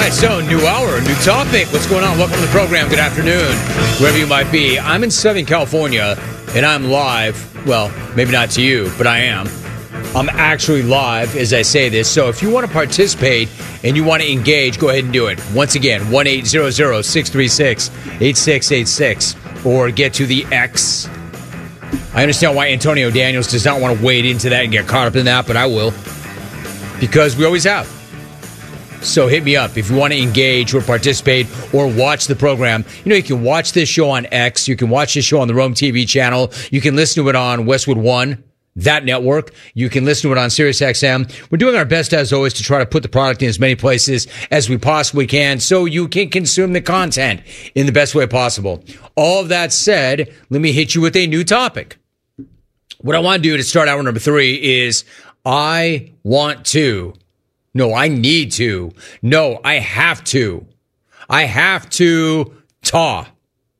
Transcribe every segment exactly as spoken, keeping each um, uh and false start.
right, so new hour, new topic. What's going on? Welcome to the program. Good afternoon, wherever you might be. I'm in Southern California, and I'm live. Well, maybe not to you, but I am. I'm actually live as I say this. So if you want to participate and you want to engage, go ahead and do it. Once again, one eight hundred, six three six, eight six eight six, or get to the X. I understand why Antonio Daniels does not want to wade into that and get caught up in that, but I will, because we always have. So hit me up if you want to engage or participate or watch the program. You know, you can watch this show on X. You can watch this show on the Rome T V channel. You can listen to it on Westwood One, that network. You can listen to it on Sirius X M. We're doing our best, as always, to try to put the product in as many places as we possibly can so you can consume the content in the best way possible. All of that said, let me hit you with a new topic. What I want to do to start hour number three is I want to... No, I need to. No, I have to. I have to taw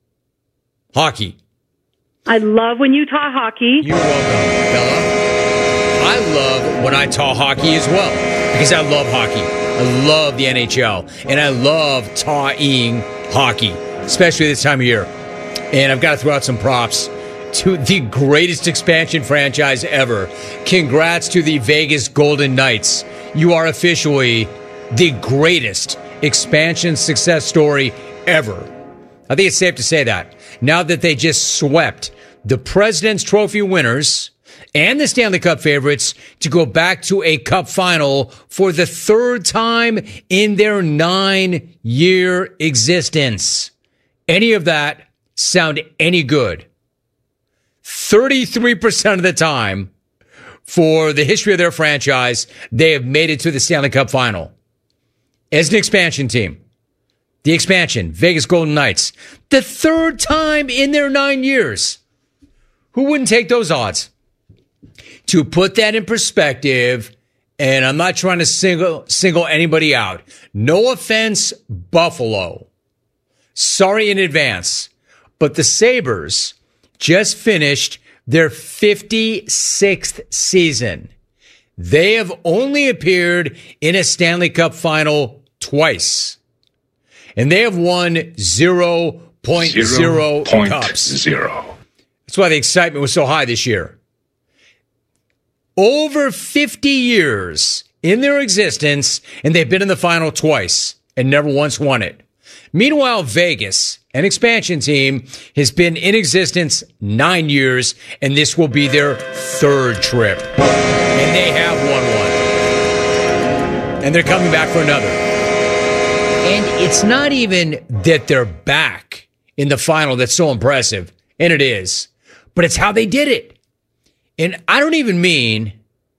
hockey. I love when you taw hockey. You're welcome, Bella. I love when I taw hockey as well, because I love hockey. I love the N H L, and I love tawing hockey, especially this time of year. And I've got to throw out some props to the greatest expansion franchise ever. Congrats to the Vegas Golden Knights. You are officially the greatest expansion success story ever. I think it's safe to say that. Now that they just swept the President's Trophy winners and the Stanley Cup favorites to go back to a Cup final for the third time in their nine-year existence. Any of that sound any good? thirty-three percent of the time, for the history of their franchise, they have made it to the Stanley Cup final. As an expansion team, the expansion, Vegas Golden Knights, the third time in their nine years. Who wouldn't take those odds? To put that in perspective, and I'm not trying to single, single anybody out. No offense, Buffalo. Sorry in advance. But the Sabres just finished their fifty-sixth season. They have only appeared in a Stanley Cup final twice. And they have won zero point zero cups. Zero. That's why the excitement was so high this year. Over fifty years in their existence, and they've been in the final twice and never once won it. Meanwhile, Vegas, an expansion team, has been in existence nine years, and this will be their third trip. And they have won one. And they're coming back for another. And it's not even that they're back in the final that's so impressive, and it is, but it's how they did it. And I don't even mean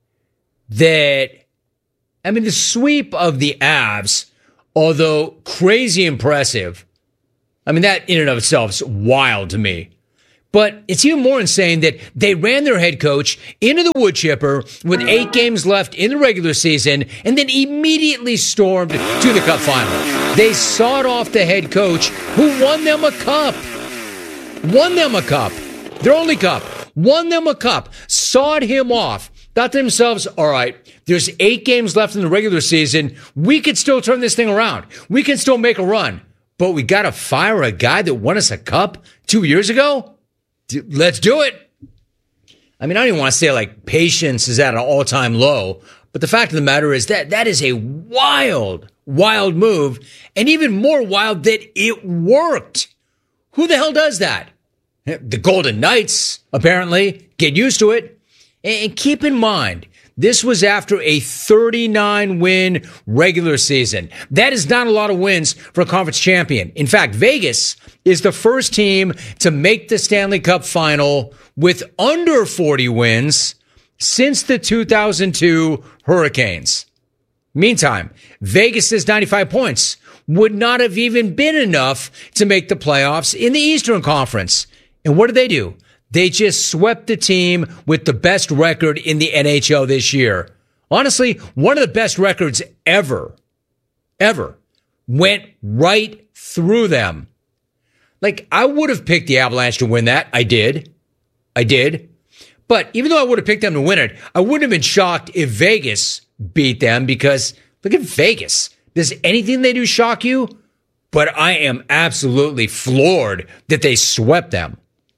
that, I mean, the sweep of the Avs, although crazy impressive, I mean, that in and of itself is wild to me. But it's even more insane that they ran their head coach into the wood chipper with eight games left in the regular season and then immediately stormed to the Cup final. They sawed off the head coach who won them a cup. Won them a cup. Their only cup. Won them a cup. Sawed him off. Thought to themselves, all right, there's eight games left in the regular season. We could still turn this thing around. We can still make a run. But we got to fire a guy that won us a cup two years ago? D- let's do it. I mean, I don't even want to say like patience is at an all-time low. But the fact of the matter is that that is a wild, wild move. And even more wild that it worked. Who the hell does that? The Golden Knights, apparently. Get used to it. And keep in mind, this was after a thirty-nine win regular season. That is not a lot of wins for a conference champion. In fact, Vegas is the first team to make the Stanley Cup final with under forty wins since the two thousand two Hurricanes. Meantime, Vegas's ninety-five points would not have even been enough to make the playoffs in the Eastern Conference. And what did they do? They just swept the team with the best record in the N H L this year. Honestly, one of the best records ever, ever, went right through them. Like, I would have picked the Avalanche to win that. I did. I did. But even though I would have picked them to win it, I wouldn't have been shocked if Vegas beat them because look at Vegas. Does anything they do shock you? But I am absolutely floored that they swept them.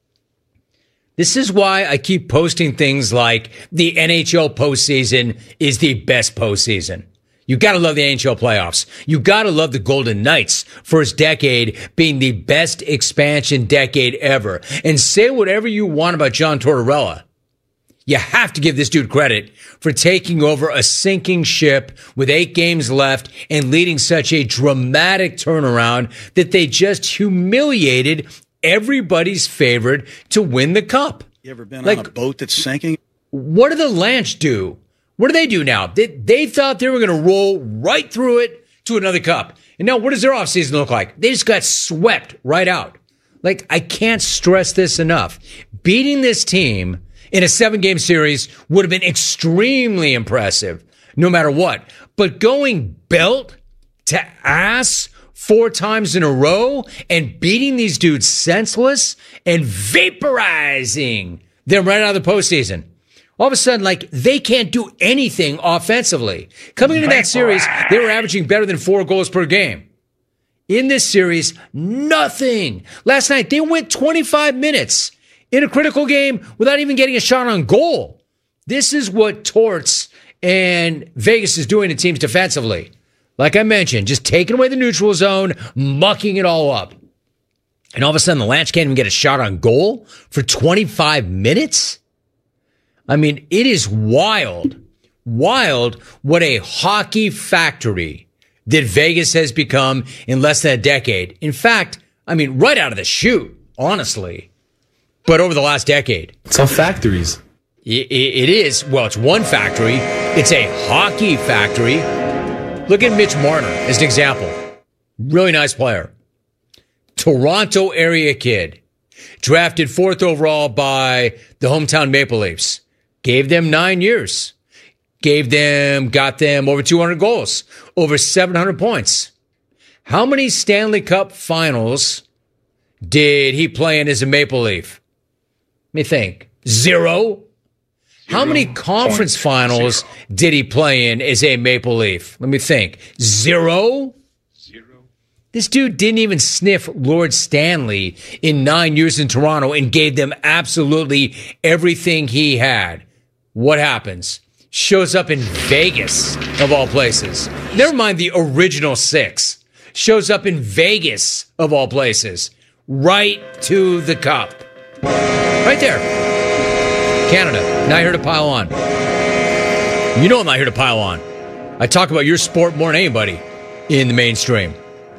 This is why I keep posting things like the N H L postseason is the best postseason. You got to love the N H L playoffs. You got to love the Golden Knights' first decade being the best expansion decade ever. And say whatever you want about John Tortorella. You have to give this dude credit for taking over a sinking ship with eight games left and leading such a dramatic turnaround that they just humiliated everybody's favorite to win the cup. You ever been like, on a boat that's sinking? What do the Lanch do? What do they do now? They, they thought they were going to roll right through it to another cup. And now what does their offseason look like? They just got swept right out. Like, I can't stress this enough. Beating this team in a seven-game series would have been extremely impressive, no matter what. But going belt to ass four times in a row and beating these dudes senseless and vaporizing them right out of the postseason. All of a sudden, like, they can't do anything offensively. Coming into that series, they were averaging better than four goals per game. In this series, nothing. Last night, they went twenty-five minutes in a critical game without even getting a shot on goal. This is what Torts and Vegas is doing to teams defensively. Like I mentioned, just taking away the neutral zone, mucking it all up. And all of a sudden, the Lanch can't even get a shot on goal for twenty-five minutes? I mean, it is wild, wild what a hockey factory that Vegas has become in less than a decade. In fact, I mean, right out of the chute, honestly. But over the last decade. It's all factories. It, it is. Well, it's one factory. It's a hockey factory. Look at Mitch Marner as an example. Really nice player. Toronto area kid. Drafted fourth overall by the hometown Maple Leafs. Gave them nine years. Gave them, got them over two hundred goals. Over seven hundred points. How many Stanley Cup finals did he play in as a Maple Leaf? Let me think. Zero. Zero. How many conference finals zero. did he play in as a Maple Leaf? Let me think. Zero? Zero. This dude didn't even sniff Lord Stanley in nine years in Toronto and gave them absolutely everything he had. What happens? Shows up in Vegas, of all places. Never mind the original six. Shows up in Vegas, of all places. Right to the cup. Right there. Canada, not here to pile on. You know I'm not here to pile on. I talk about your sport more than anybody in the mainstream.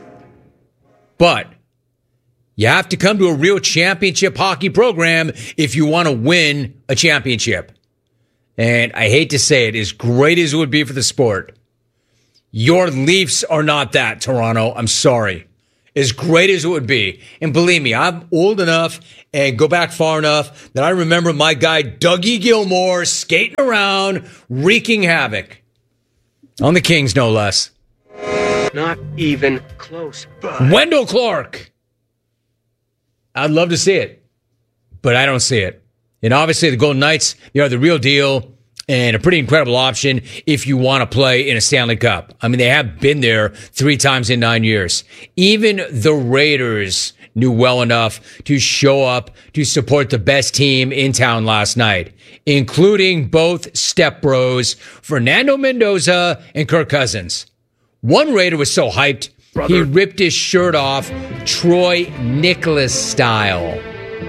But you have to come to a real championship hockey program if you want to win a championship. And I hate to say it, as great as it would be for the sport, your Leafs are not that, Toronto. I'm sorry. As great as it would be. And believe me, I'm old enough and go back far enough that I remember my guy Dougie Gilmour skating around, wreaking havoc. On the Kings, no less. Not even close. But... Wendell Clark. I'd love to see it, but I don't see it. And obviously the Golden Knights, they are the real deal and a pretty incredible option if you want to play in a Stanley Cup. I mean, they have been there three times in nine years. Even the Raiders knew well enough to show up to support the best team in town last night, including both step bros, Fernando Mendoza and Kirk Cousins. One Raider was so hyped, Brother. he ripped his shirt off Troy Nicholas style.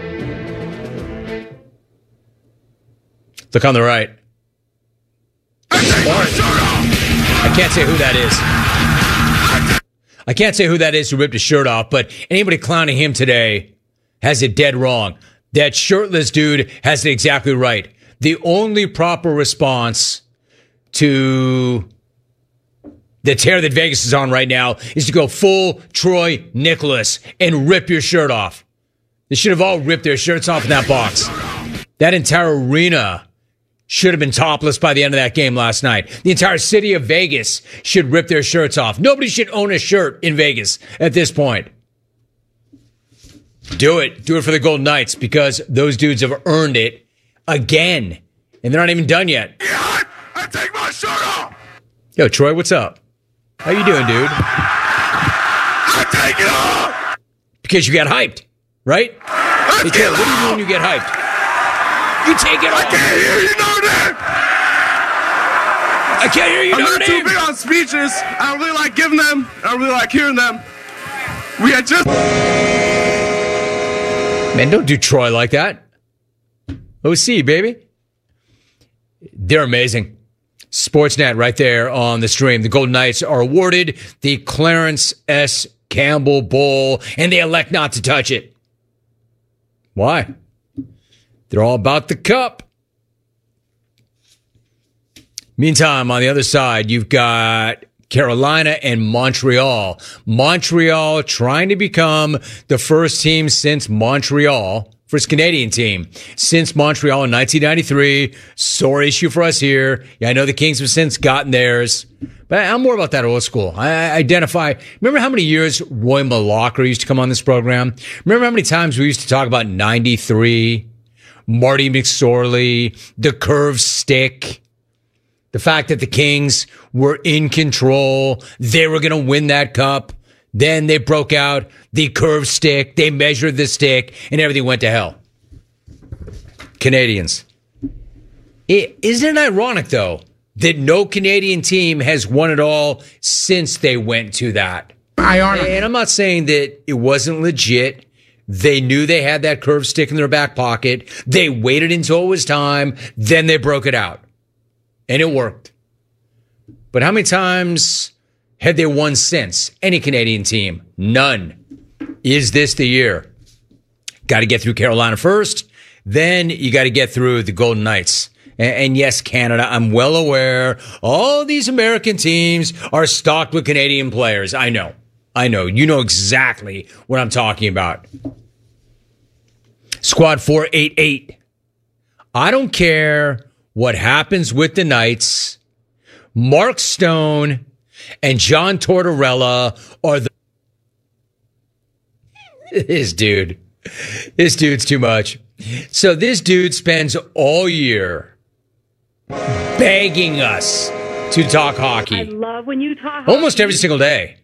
Look on the right. I can't say who that is. I can't say who that is who ripped his shirt off, but anybody clowning him today has it dead wrong. That shirtless dude has it exactly right. The only proper response to the tear that Vegas is on right now is to go full Troy Nicholas and rip your shirt off. They should have all ripped their shirts off in that box. That entire arena should have been topless by the end of that game last night. The entire city of Vegas should rip their shirts off. Nobody should own a shirt in Vegas at this point. Do it. Do it for the Golden Knights because those dudes have earned it again. And they're not even done yet. Yeah, I take my shirt off. Yo, Troy, what's up? How you doing, dude? I take it off. Because you got hyped, right? Let's Hey, get Caleb, what do you do loud. when you get hyped? You take it I off. can't hear you, Notre Dame. I can't hear you, I'm Notre not too Dame. big on speeches. I don't really like giving them. I don't really like hearing them. We had just. Man, don't do Troy like that. O C, baby. They're amazing. Sportsnet right there on the stream. The Golden Knights are awarded the Clarence S. Campbell Bowl, and they elect not to touch it. Why? They're all about the cup. Meantime, on the other side, you've got Carolina and Montreal. Montreal trying to become the first team since Montreal, first Canadian team since Montreal in nineteen ninety-three. Sore issue for us here. Yeah, I know the Kings have since gotten theirs, but I'm more about that old school. I identify. Remember how many years Roy Malacca used to come on this program? Remember how many times we used to talk about ninety-three, Marty McSorley, the curved stick, the fact that the Kings were in control, they were going to win that cup. Then they broke out the curved stick. They measured the stick, and everything went to hell. Canadians. It, isn't it ironic, though, that no Canadian team has won it all since they went to that? Ironic. And I'm not saying that it wasn't legit. They knew they had that curved stick in their back pocket. They waited until it was time. Then they broke it out. And it worked. But how many times had they won since? Any Canadian team? None. Is this the year? Got to get through Carolina first. Then you got to get through the Golden Knights. And, and yes, Canada, I'm well aware all these American teams are stocked with Canadian players. I know. I know. You know exactly what I'm talking about. Squad four eighty-eight. I don't care what happens with the Knights. Mark Stone and John Tortorella are the... This dude. This dude's too much. So this dude spends all year begging us to talk hockey. I love when you talk hockey. Almost every single day.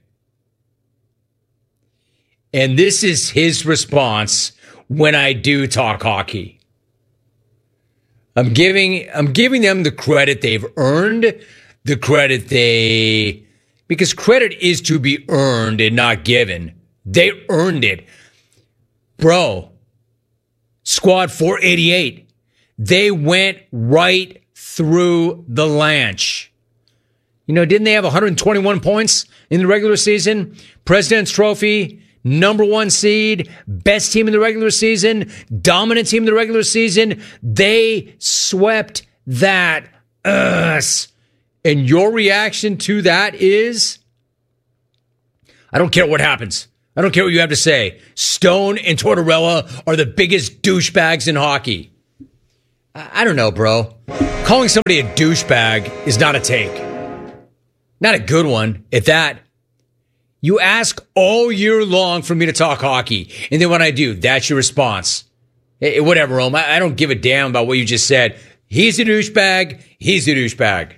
And this is his response when I do talk hockey. I'm giving I'm giving them the credit they've earned, the credit they because credit is to be earned and not given. They earned it. Bro, Squad four eighty-eight, they went right through the Lanch. You know, didn't they have one hundred twenty-one points in the regular season? President's Trophy, number one seed, best team in the regular season, dominant team in the regular season. They swept that ass. And your reaction to that is, I don't care what happens. I don't care what you have to say. Stone and Tortorella are the biggest douchebags in hockey. I, I don't know, bro. Calling somebody a douchebag is not a take. Not a good one at that. You ask all year long for me to talk hockey. And then when I do, that's your response. Hey, whatever, Rome. I, I don't give a damn about what you just said. He's a douchebag. He's a douchebag.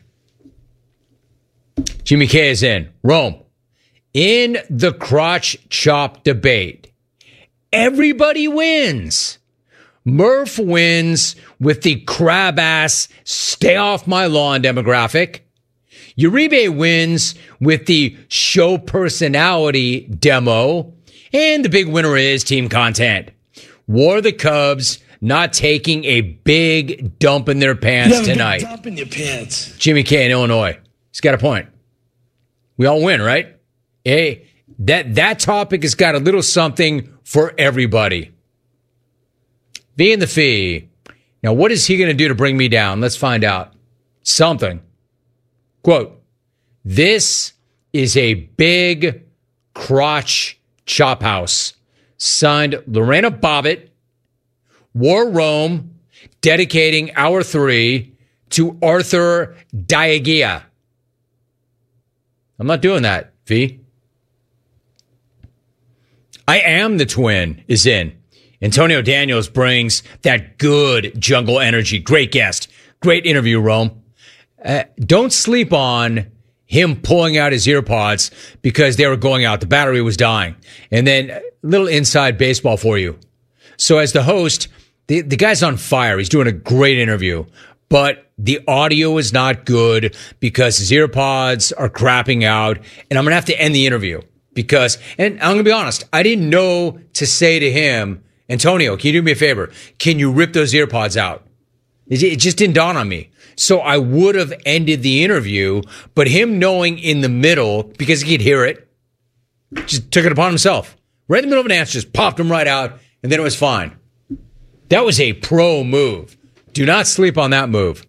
Jimmy K is in. Rome. In the crotch chop debate, everybody wins. Murph wins with the crab ass stay off my lawn demographic. Uribe wins with the show personality demo. And the big winner is team content. War the Cubs not taking a big dump in their pants you have tonight. A big dump in your pants. Jimmy K in Illinois. He's got a point. We all win, right? Hey, that, that topic has got a little something for everybody. V and the Fee. Now, what is he going to do to bring me down? Let's find out. Something. Quote, this is a big crotch chop house. Signed Lorena Bobbitt, War Rome, dedicating Hour three to Arthur Diagia. I'm not doing that, V. I am the twin is in. Antonio Daniels brings that good jungle energy. Great guest. Great interview, Rome. Uh, don't sleep on him pulling out his ear pods because they were going out. The battery was dying. And then a little inside baseball for you. So as the host, the, the guy's on fire. He's doing a great interview, but the audio is not good because his ear pods are crapping out. And I'm going to have to end the interview because, and I'm going to be honest, I didn't know to say to him, Antonio, can you do me a favor? Can you rip those ear pods out? It, it just didn't dawn on me. So I would have ended the interview, but him knowing in the middle, because he could hear it, just took it upon himself. Right in the middle of an answer, just popped him right out, and then it was fine. That was a pro move. Do not sleep on that move.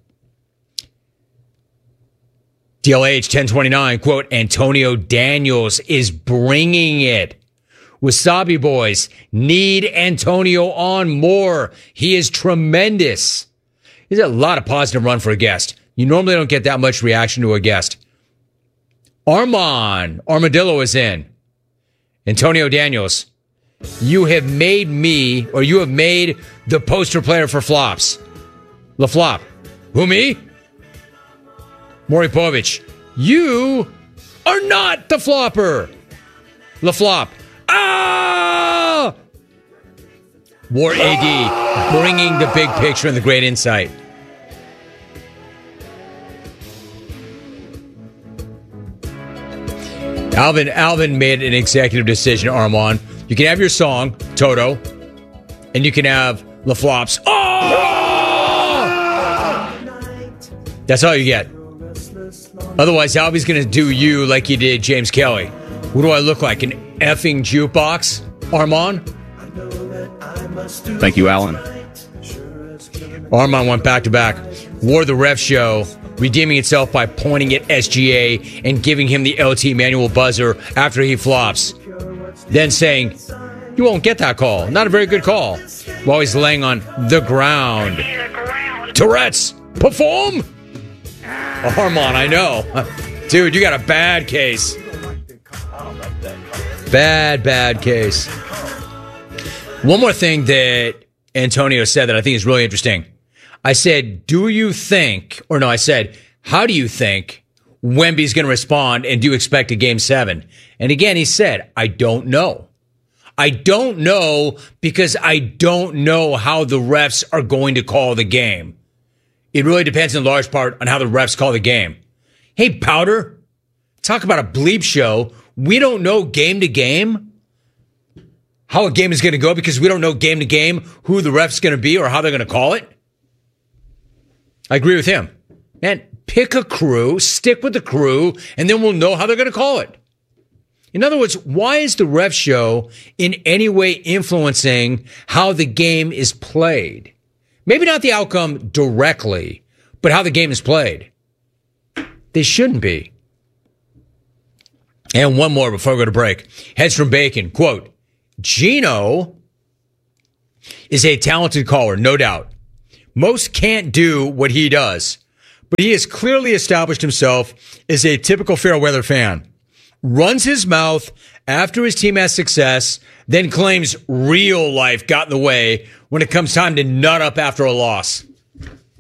D L H ten twenty-nine, quote, Antonio Daniels is bringing it. Wasabi Boys need Antonio on more. He is tremendous. He's a lot of positive run for a guest. You normally don't get that much reaction to a guest. Armand Armadillo is in. Antonio Daniels, you have made me, or you have made the poster player for flops. La Flop. Who, me? Maury Povich, you are not the flopper. La Flop. Ah! War A D, bringing the big picture and the great insight. Alvin, Alvin made an executive decision, Armand. You can have your song, Toto, and you can have La Flop's. Oh! That's all you get. Otherwise, Alvy's going to do you like he did James Kelly. What do I look like, an effing jukebox, Armand? Thank you, Alan. Armand went back to back. Wore the ref show, redeeming itself by pointing at S G A and giving him the L T manual buzzer after he flops. Then saying, you won't get that call. Not a very good call. While he's laying on the ground. Tourette's, perform? Armand, I know. Dude, you got a bad case. Bad, bad case. One more thing that Antonio said that I think is really interesting. I said, do you think, or no, I said, how do you think Wemby's going to respond, and do you expect a game seven? And again, he said, I don't know. I don't know because I don't know how the refs are going to call the game. It really depends in large part on how the refs call the game. Hey, Powder, talk about a bleep show. We don't know game to game how a game is going to go because we don't know game to game who the ref's going to be or how they're going to call it. I agree with him. Man, pick a crew, stick with the crew, and then we'll know how they're going to call it. In other words, why is the ref show in any way influencing how the game is played? Maybe not the outcome directly, but how the game is played. They shouldn't be. And one more before we go to break. Heads from Bacon, quote, Gino is a talented caller, no doubt. Most can't do what he does, but he has clearly established himself as a typical fair weather fan. Runs his mouth after his team has success, then claims real life got in the way when it comes time to nut up after a loss.